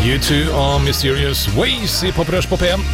U2 og Mysterious Ways I Poprush på PM.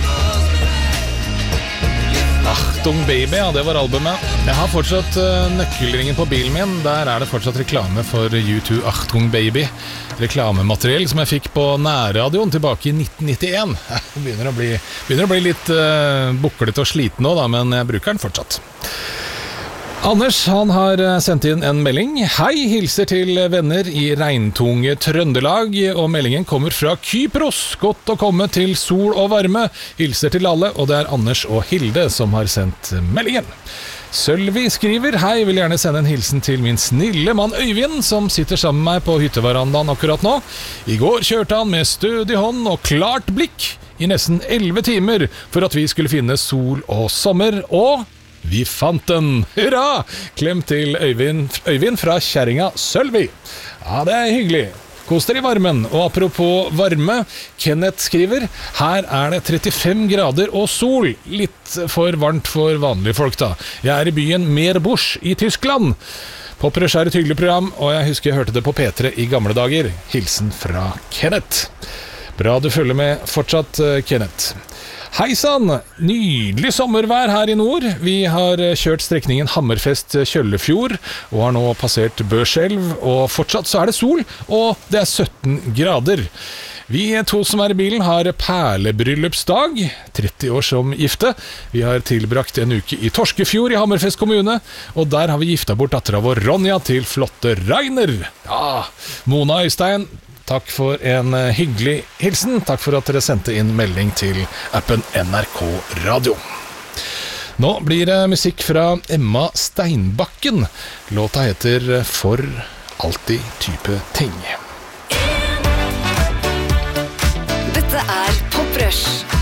Achtung Baby, ja, det var albumet. Jeg har fortsatt nøkkelringen på bilen min. Der det fortsatt reklame for U2 Achtung Baby. Reklamemateriell som jeg fikk på nærradioen tilbake I 1991. Begynner å bli litt bukklet og sliten nå da, men jeg bruker den fortsatt. Anders, han har sendt inn en melding. Hei, hilser til venner I regntunge Trøndelag, og meldingen kommer fra Kypros. Godt å komme til sol og varme. Hilser til alle, og det Anders og Hilde som har sendt meldingen. Sølvi skriver, hei, vil gjerne sende en hilsen til min snille mann Øyvind, som sitter sammen med meg på hytteverandaen akkurat nå. I går kjørte han med stødig hånd og klart blikk I nesten 11 timer for at vi skulle finne sol og sommer, og vi fant den! Hurra! Klem til Øyvind fra kjerringa Sølvi. Ja, det hyggelig. Kos dere I varmen. Og apropos varme, Kenneth skriver, her det 35 grader og sol. Litt for varmt for vanlige folk da. Jeg I byen Meerbusch I Tyskland. Poprush et hyggelig program, og jeg husker jeg hørte det på P3 I gamle dager. Hilsen fra Kenneth. Bra du følger med fortsatt, Kenneth. Hei sann, nydelig sommervær her I nord. Vi har kjørt strekningen Hammerfest-Kjøllefjord og har nå passert Børselv, og fortsatt så det sol, og det 17 grader. Vi to som I bilen har perlebryllupsdag, 30 år som gifte. Vi har tilbrakt en uke I Torskefjord I Hammerfest kommune, og der har vi gifta bort datteren vår Ronja til flotte Reiner. Ja, Mona Øystein, takk for en hyggelig hilsen. Takk for at dere sendte inn melding til appen NRK Radio. Nå blir det musikk fra Emma Steinbakken. Låta heter For alltid type ting. Dette Poprush.